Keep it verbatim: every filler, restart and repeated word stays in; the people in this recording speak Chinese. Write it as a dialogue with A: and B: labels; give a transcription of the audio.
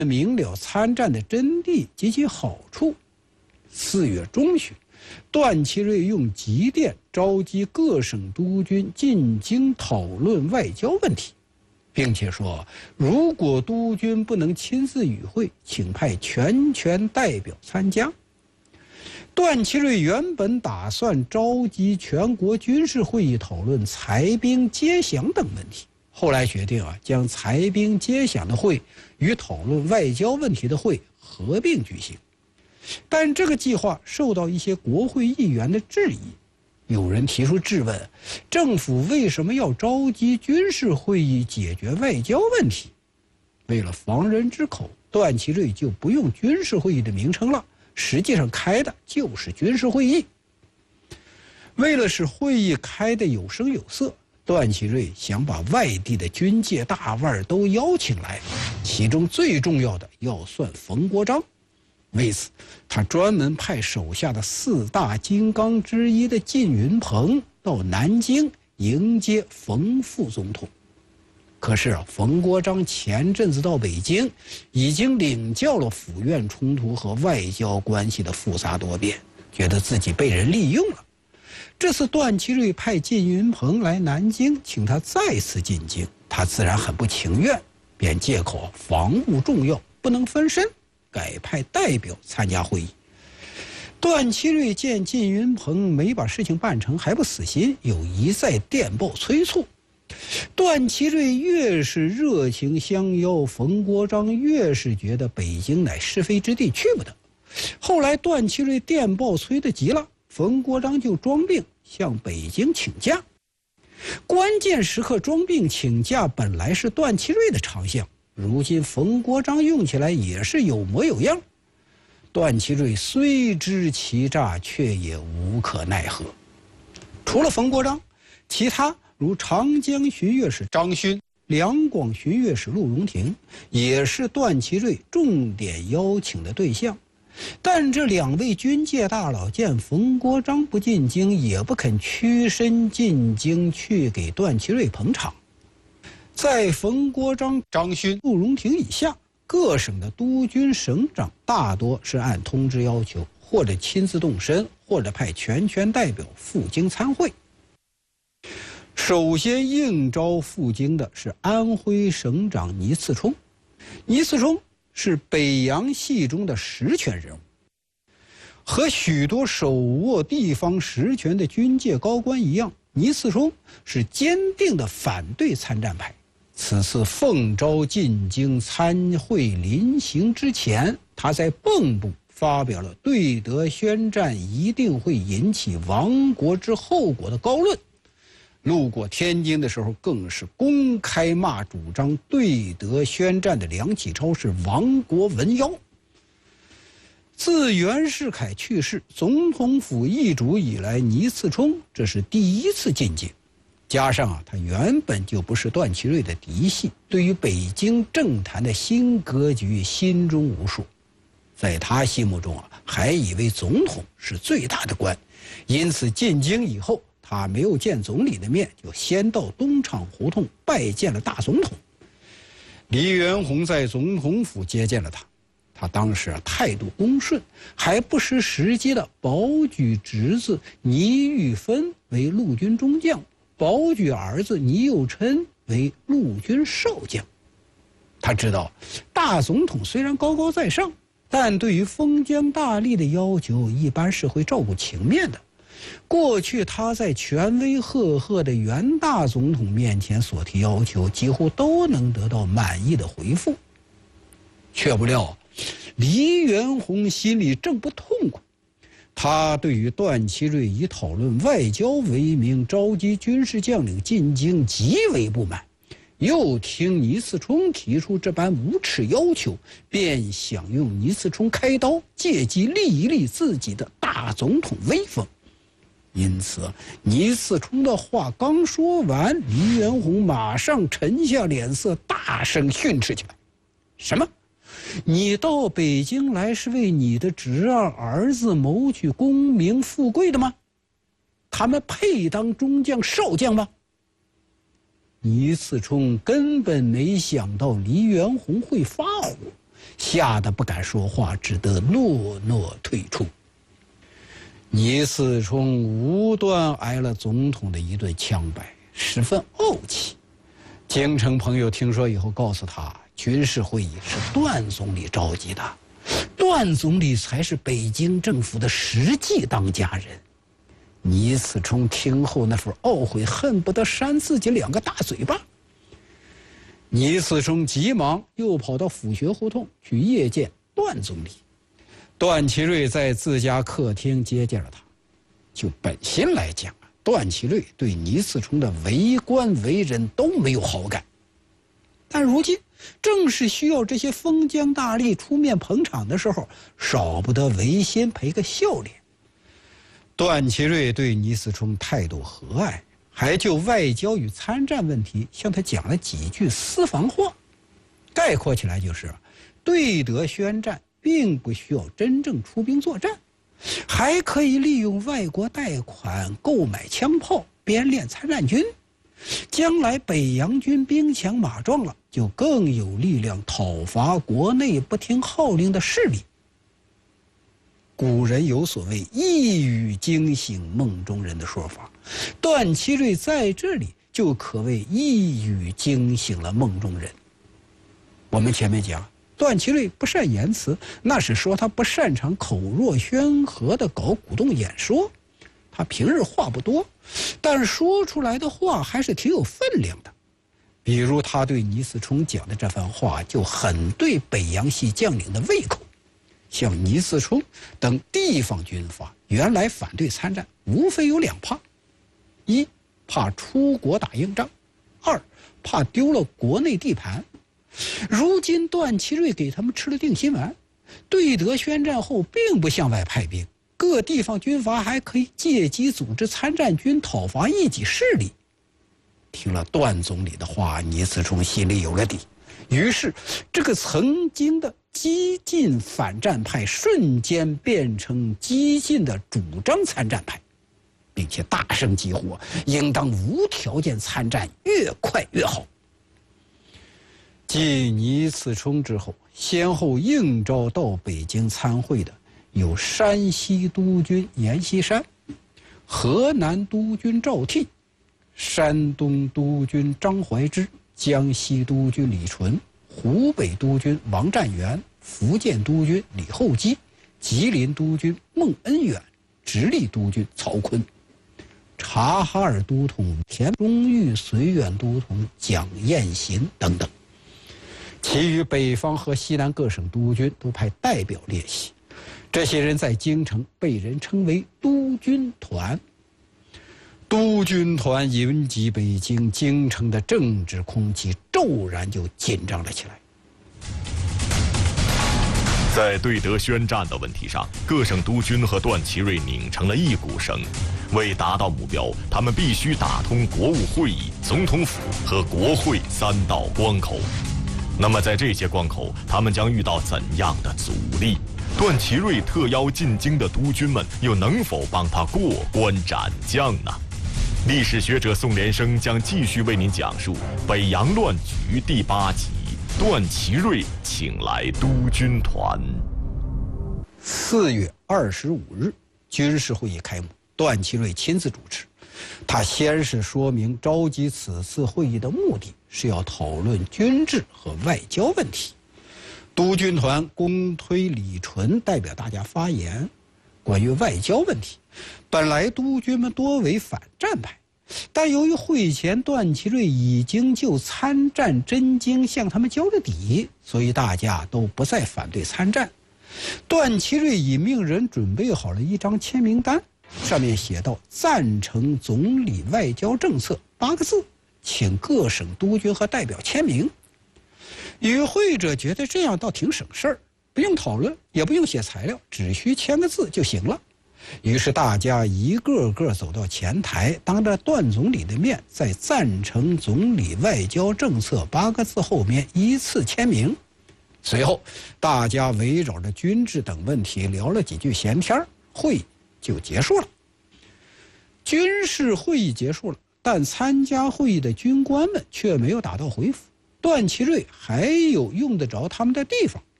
A: 明了参战的真谛及其好处。四月中旬，段祺瑞用急电召集各省督军进京讨论外交问题，并且说，如果督军不能亲自与会，请派全权代表参加。段祺瑞原本打算召集全国军事会议讨论裁兵接饷等问题，后来决定啊，将裁兵接饷的会与讨论外交问题的会合并举行。但这个计划受到一些国会议员的质疑，有人提出质问：政府为什么要召集军事会议解决外交问题？为了防人之口，段祺瑞就不用军事会议的名称了，实际上开的就是军事会议。为了使会议开得有声有色，段祺瑞想把外地的军界大腕都邀请来，其中最重要的要算冯国璋。为此，他专门派手下的四大金刚之一的靳云鹏到南京迎接冯副总统。可是啊，冯国璋前阵子到北京，已经领教了府院冲突和外交关系的复杂多变，觉得自己被人利用了。这次段祺瑞派靳云鹏来南京，请他再次进京，他自然很不情愿，便借口防务重要，不能分身，改派代表参加会议。段祺瑞见靳云鹏没把事情办成，还不死心，又一再电报催促。段祺瑞越是热情相邀，冯国璋越是觉得北京乃是非之地，去不得。后来段祺瑞电报催得急了，冯国璋就装病向北京请假。关键时刻装病请假本来是段祺瑞的长项，如今冯国璋用起来也是有模有样。段祺瑞虽知其诈，却也无可奈何。除了冯国璋，其他如长江巡阅使张勋、两广巡阅使陆荣廷，也是段祺瑞重点邀请的对象。但这两位军界大佬见冯国璋不进京，也不肯屈身进京去给段祺瑞捧场。在冯国璋、张勋、陆荣廷以下，各省的督军省长大多是按通知要求，或者亲自动身，或者派全权代表赴京参会。首先应召赴京的是安徽省长倪次冲。倪次冲是北洋系中的实权人物，和许多手握地方实权的军界高官一样，倪次冲是坚定的反对参战派。此次奉召进京参会临行之前，他在蚌埠发表了对德宣战一定会引起亡国之后果的高论。路过天津的时候，更是公开骂主张对德宣战的梁启超是亡国文妖。自袁世凯去世，总统府易主以来，倪次冲这是第一次进京。加上啊，他原本就不是段祺瑞的嫡系，对于北京政坛的新格局心中无数。在他心目中啊，还以为总统是最大的官，因此进京以后，他没有见总理的面，就先到东厂胡同拜见了大总统。黎元洪在总统府接见了他，他当时啊态度恭顺，还不失时机的保举侄子倪玉芬为陆军中将，保举儿子倪又琛为陆军少将。他知道大总统虽然高高在上，但对于封疆大吏的要求一般是会照顾情面的。过去他在权威赫赫的袁大总统面前所提要求，几乎都能得到满意的回复。却不料黎元洪心里正不痛快，他对于段祺瑞以讨论外交为名召集军事将领进京极为不满，又听倪次冲提出这般无耻要求，便想用倪次冲开刀，借机立一立自己的大总统威风。因此倪次冲的话刚说完，黎元洪马上沉下脸色，大声训斥起来：什么？你到北京来是为你的侄儿儿子谋取功名富贵的吗？他们配当中将少将吗？倪次冲根本没想到黎元洪会发火， 吓得不敢说话，只得诺诺退出。倪嗣冲无端挨了总统的一顿枪败，十分怄气。京城朋友听说以后告诉他，军事会议是段总理召集的，段总理才是北京政府的实际当家人。倪嗣冲听后那份懊悔，恨不得扇自己两个大嘴巴。倪嗣冲急忙又跑到府学胡同去谒见段总理。段祺瑞在自家客厅接见了他。就本心来讲，段祺瑞对倪嗣冲的为官为人都没有好感，但如今正是需要这些封疆大吏出面捧场的时候，少不得违心赔个笑脸。段祺瑞对倪嗣冲态度和蔼，还就外交与参战问题向他讲了几句私房话。概括起来就是，对德宣战并不需要真正出兵作战，还可以利用外国贷款购买枪炮，编练参战军。将来北洋军兵强马壮了，就更有力量讨伐国内不听号令的势力。古人有所谓一语惊醒梦中人的说法，段祺瑞在这里就可谓一语惊醒了梦中人。我们前面讲，段祺瑞不善言辞，那是说他不擅长口若悬河的搞鼓动演说。他平日话不多，但是说出来的话还是挺有分量的。比如他对倪嗣冲讲的这番话，就很对北洋系将领的胃口。像倪嗣冲等地方军阀原来反对参战，无非有两怕：一怕出国打硬仗，二怕丢了国内地盘。如今段祺瑞给他们吃了定心丸，对德宣战后并不向外派兵，各地方军阀还可以借机组织参战军讨伐异己势力。听了段总理的话，倪嗣冲心里有了底，于是这个曾经的激进反战派瞬间变成激进的主张参战派，并且大声疾呼应当无条件参战，越快越好。继倪嗣冲之后，先后应召到北京参会的有山西督军阎锡山、河南督军赵倜、山东督军张怀之、江西督军李纯、湖北督军王占元、福建督军李厚基、吉林督军孟恩远、直隶督军曹锟、察哈尔都统田中玉、绥远都统蒋彦行等等。其余北方和西南各省督军都派代表列席，这些人在京城被人称为督军团。督军团云集北京，京城的政治空气骤然就紧张了起来。
B: 在对德宣战的问题上，各省督军和段祺瑞拧成了一股绳。为达到目标，他们必须打通国务会议、总统府和国会三道关口。那么在这些关口，他们将遇到怎样的阻力？段祺瑞特邀进京的督军们又能否帮他过关斩将呢？历史学者宋连生将继续为您讲述《北洋乱局》第八集：段祺瑞请来督军团。
A: 四月二十五日，军事会议开幕，段祺瑞亲自主持。他先是说明召集此次会议的目的是要讨论军制和外交问题。督军团公推李纯代表大家发言。关于外交问题，本来督军们多为反战派，但由于会前段祺瑞已经就参战真经向他们交了底，所以大家都不再反对参战。段祺瑞已命人准备好了一张签名单，上面写道赞成总理外交政策八个字，请各省督军和代表签名。与会者觉得这样倒挺省事儿，不用讨论，也不用写材料，只需签个字就行了。于是大家一个个走到前台，当着段总理的面，在赞成总理外交政策八个字后面依次签名。随后大家围绕着军制等问题聊了几句闲天，会议就结束了。军事会议结束了，但参加会议的军官们却没有打道回府。段祺瑞还有用得着他们的地方，